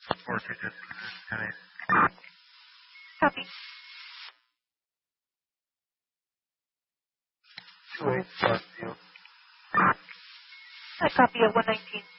4 digits. 10 Copy. 28 plus you. A copy of 119.